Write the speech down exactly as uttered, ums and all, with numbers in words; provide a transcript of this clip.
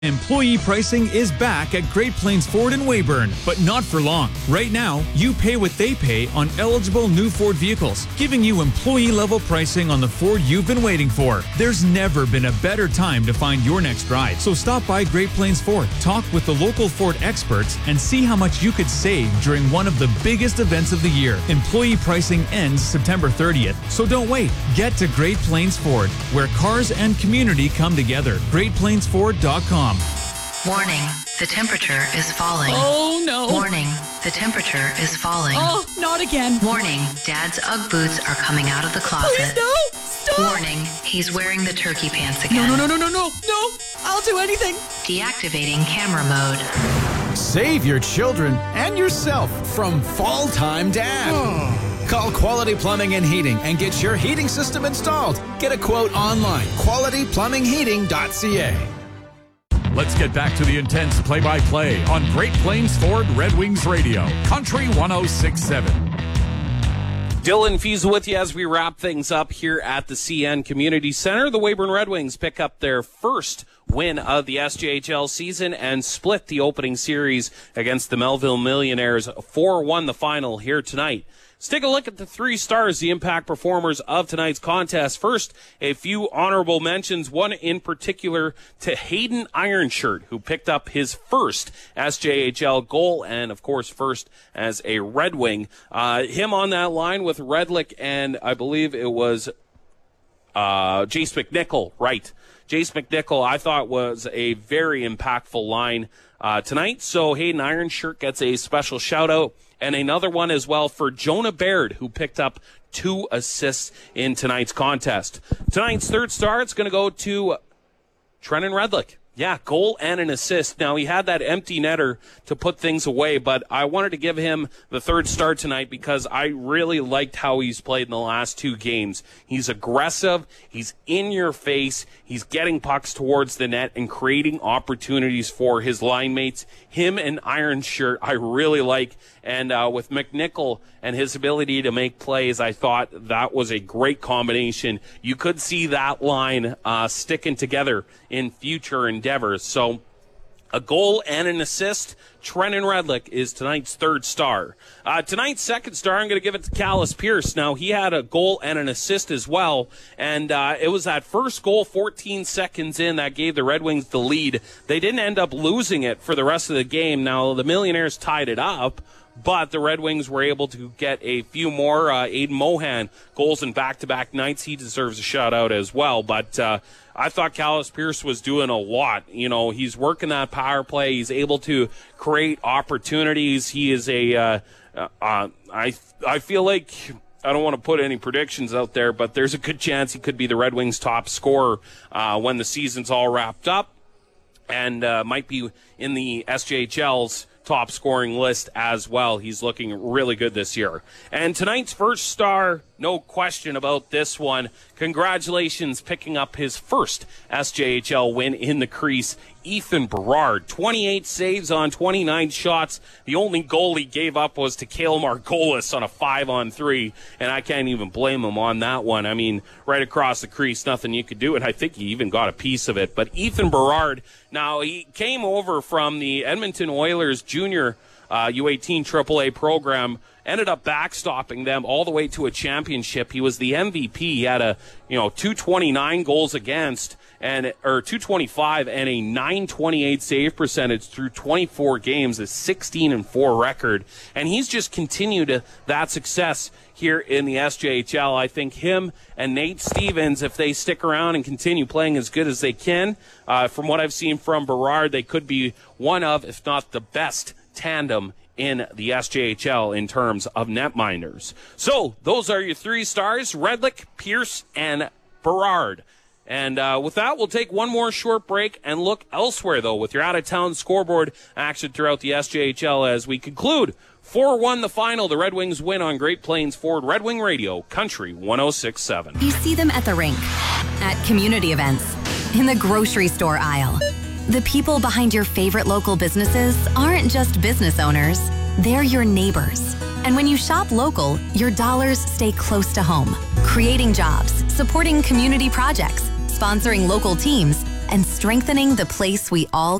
Employee pricing is back at Great Plains Ford in Weyburn, but not for long. Right now, you pay what they pay on eligible new Ford vehicles, giving you employee-level pricing on the Ford you've been waiting for. There's never been a better time to find your next ride. So stop by Great Plains Ford, talk with the local Ford experts, and see how much you could save during one of the biggest events of the year. Employee pricing ends September thirtieth, so don't wait. Get to Great Plains Ford, where cars and community come together. great plains ford dot com. Warning, the temperature is falling. Oh, no. Warning, the temperature is falling. Oh, not again. Warning, Dad's Ugg boots are coming out of the closet. Please, no. Stop. Warning, he's wearing the turkey pants again. No, no, no, no, no, no. No, I'll do anything. Deactivating camera mode. Save your children and yourself from Fall Time Dad. Call Quality Plumbing and Heating and get your heating system installed. Get a quote online, quality plumbing heating dot c a. Let's get back to the intense play-by-play on Great Plains Ford Red Wings Radio, Country one oh six point seven. Dylan Fies with you as we wrap things up here at the C N Community Center. The Weyburn Red Wings pick up their first win of the S J H L season and split the opening series against the Melville Millionaires. four one the final here tonight. Let's take a look at the three stars, the impact performers of tonight's contest. First, a few honorable mentions, one in particular to Hayden Ironshirt, who picked up his first S J H L goal and, of course, first as a Red Wing. Uh, him on that line with Redlick and I believe it was uh, Jace McNichol, right. Jace McNichol, I thought, was a very impactful line uh, tonight. So Hayden Ironshirt gets a special shout-out. And another one as well for Jonah Baird, who picked up two assists in tonight's contest. Tonight's third star, it's going to go to Trenton Redlick. Yeah, goal and an assist. Now, he had that empty netter to put things away, but I wanted to give him the third star tonight because I really liked how he's played in the last two games. He's aggressive. He's in your face. He's getting pucks towards the net and creating opportunities for his line mates. Him and Ironshirt, I really like. And uh, with McNichol and his ability to make plays, I thought that was a great combination. You could see that line uh, sticking together in future endeavors. So a goal and an assist. Trenton Redlick is tonight's third star. Uh, tonight's second star, I'm going to give it to Callis Pierce. Now, he had a goal and an assist as well, and uh, it was that first goal fourteen seconds in that gave the Red Wings the lead. They didn't end up losing it for the rest of the game. Now, the Millionaires tied it up, but the Red Wings were able to get a few more. Uh, Aiden Mohan goals in back-to-back nights. He deserves a shout-out as well. But uh, I thought Callis Pierce was doing a lot. You know, he's working that power play. He's able to create opportunities. He is a uh, uh, uh, I, I feel like I don't want to put any predictions out there, but there's a good chance he could be the Red Wings' top scorer uh, when the season's all wrapped up, and uh, might be in the S J H L's top scoring list as well. He's looking really good this year. And tonight's first star, no question about this one. Congratulations picking up his first S J H L win in the crease. Ethan Berard, twenty-eight saves on twenty-nine shots. The only goal he gave up was to Cale Margolis on a five on three, and I can't even blame him on that one. I mean, right across the crease, nothing you could do, and I think he even got a piece of it. But Ethan Berard, now he came over from the Edmonton Oilers junior uh, U eighteen triple A program, ended up backstopping them all the way to a championship. He was the M V P. He had a, you know, two twenty-nine goals against, and or two twenty-five and a nine twenty-eight save percentage through twenty-four games, a sixteen and four record. And he's just continued that success here in the S J H L. I think him and Nate Stevens, if they stick around and continue playing as good as they can, uh, from what I've seen from Berard, they could be one of, if not the best tandem in the S J H L in terms of netminders. So those are your three stars, Redlick, Pierce, and Berard. And uh, with that, we'll take one more short break and look elsewhere, though, with your out-of-town scoreboard action throughout the S J H L as we conclude. four one the final. The Red Wings win on Great Plains Ford Red Wing Radio, Country one oh six point seven. You see them at the rink, at community events, in the grocery store aisle. The people behind your favorite local businesses aren't just business owners, they're your neighbors. And when you shop local, your dollars stay close to home, creating jobs, supporting community projects, sponsoring local teams, and strengthening the place we all